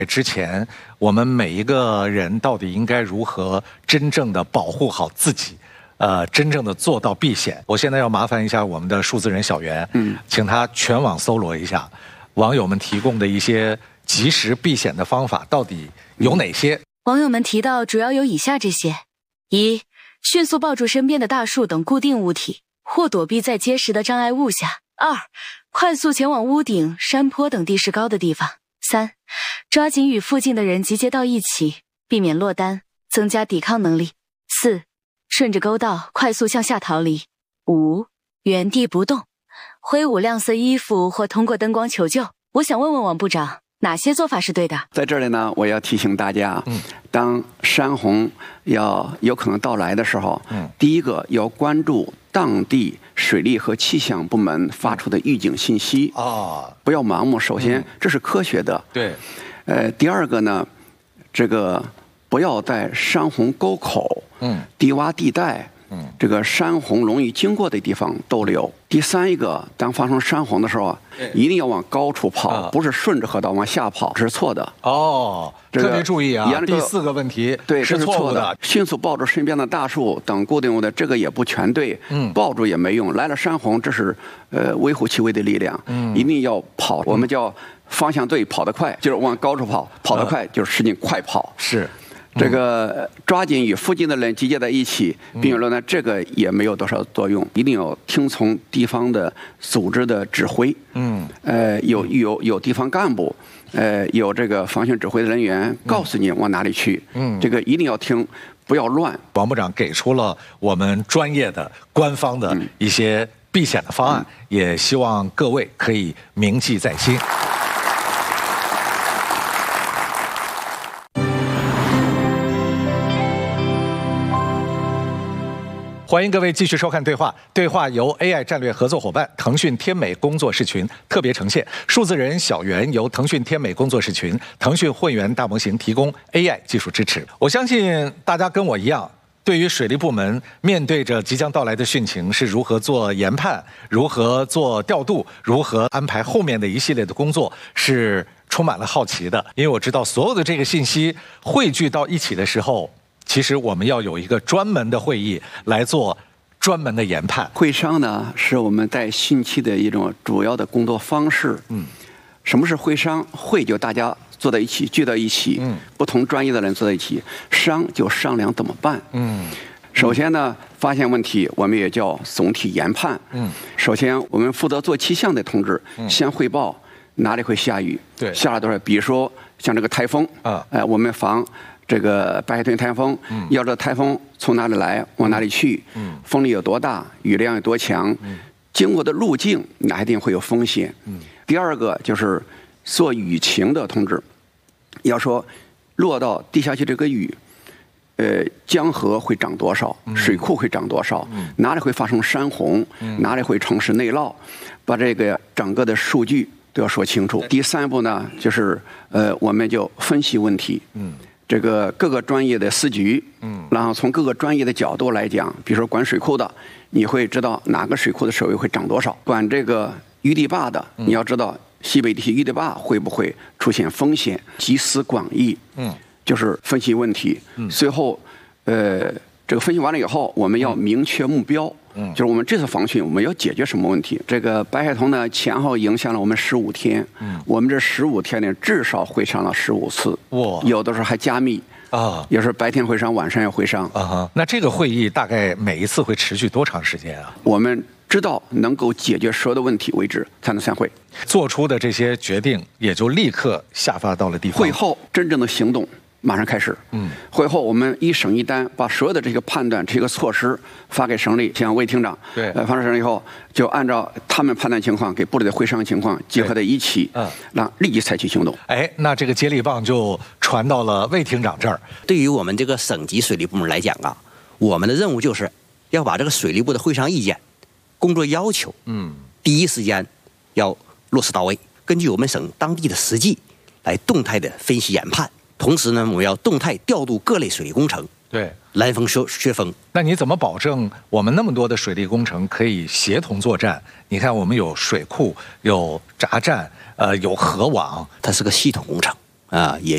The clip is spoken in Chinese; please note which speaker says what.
Speaker 1: 之前，我们每一个人到底应该如何真正的保护好自己？真正的做到避险。我现在要麻烦一下我们的数字人小袁，请他全网搜罗一下网友们提供的一些及时避险的方法到底有哪些。
Speaker 2: 网友们提到主要有以下这些：一、迅速抱住身边的大树等固定物体，或躲避在结实的障碍物下；二、快速前往屋顶、山坡等地势高的地方；三、抓紧与附近的人集结到一起，避免落单，增加抵抗能力；四、顺着沟道快速向下逃离；五、原地不动，挥舞亮色衣服或通过灯光求救。我想问问王部长，哪些做法是对的？
Speaker 3: 在这里呢，我要提醒大家，当山洪有可能到来的时候，第一个要关注当地水利和气象部门发出的预警信息不要盲目。首先，这是科学的。
Speaker 1: 对。
Speaker 3: 第二个呢，这个不要在山洪沟口、低洼地带、这个山洪容易经过的地方逗留。第三一个，当发生山洪的时候，一定要往高处跑，不是顺着河道往下跑，这是错的。
Speaker 1: 特别注意啊！第四个问题是错误的。
Speaker 3: 迅速抱住身边的大树等固定物的，这个也不全对。抱住也没用。来了山洪，这是微乎其微的力量，一定要跑。我们叫方向对，跑得快，就是往高处跑；跑得快就是使劲快跑。
Speaker 1: 是。
Speaker 3: 这个抓紧与附近的人集结在一起，并且说呢，这个也没有多少作用，一定要听从地方的组织的指挥。有地方干部，有这个防汛指挥的人员告诉你往哪里去。这个一定要听，不要乱。
Speaker 1: 王部长给出了我们专业的、官方的一些避险的方案，也希望各位可以铭记在心。欢迎各位继续收看对话。对话由 AI 战略合作伙伴腾讯天美工作室群特别呈现，数字人小袁由腾讯天美工作室群、腾讯混元大模型提供 AI 技术支持。我相信大家跟我一样，对于水利部门面对着即将到来的汛情是如何做研判、如何做调度、如何安排后面的一系列的工作是充满了好奇的。因为我知道所有的这个信息汇聚到一起的时候，其实我们要有一个专门的会议来做专门的研判。
Speaker 3: 会商呢，是我们在汛期的一种主要的工作方式。什么是会商？会就大家坐在一起，聚到一起，不同专业的人坐在一起。商就商量怎么办。首先呢，发现问题，我们也叫总体研判。首先我们负责做气象的同志，先汇报哪里会下雨，下了多少。比如说像这个台风我们防这个白海豚台风，要知道台风从哪里来，往哪里去，风力有多大，雨量有多强，经过的路径哪一定会有风险。第二个就是做雨情的同志，要说落到地下去这个雨，江河会涨多少，水库会涨多少，哪里会发生山洪，哪里会城市内涝，把这个整个的数据都要说清楚。第三步呢，就是我们就分析问题。这个各个专业的司局，然后从各个专业的角度来讲，比如说管水库的，你会知道哪个水库的水位会涨多少；管这个淤堤坝的，你要知道西北地区淤堤坝会不会出现风险，集思广益，就是分析问题。随后，这个分析完了以后，我们要明确目标。就是我们这次防汛，我们要解决什么问题？这个白海豚呢，前后影响了我们15天。我们这15天呢，至少会上了15次。有的时候还加密有时候白天会上，晚上要会上。
Speaker 1: 那这个会议大概每一次会持续多长时间啊？
Speaker 3: 我们知道能够解决所有的问题为止才能散会。
Speaker 1: 做出的这些决定也就立刻下发到了地方。
Speaker 3: 会后真正的行动马上开始。会后我们一省一单，把所有的这个判断、这个措施发给省里，像魏厅长，发到省里以后，就按照他们判断情况，给部里的会商情况结合在一起，让立即采取行动。
Speaker 1: 那这个接力棒就传到了魏厅长这儿。
Speaker 4: 对于我们这个省级水利部门来讲啊，我们的任务就是要把这个水利部的会商意见、工作要求，第一时间要落实到位，根据我们省当地的实际来动态的分析研判。同时呢，我们要动态调度各类水利工程，拦风削风。
Speaker 1: 那你怎么保证我们那么多的水利工程可以协同作战？你看，我们有水库，有闸站，有河网，
Speaker 4: 它是个系统工程也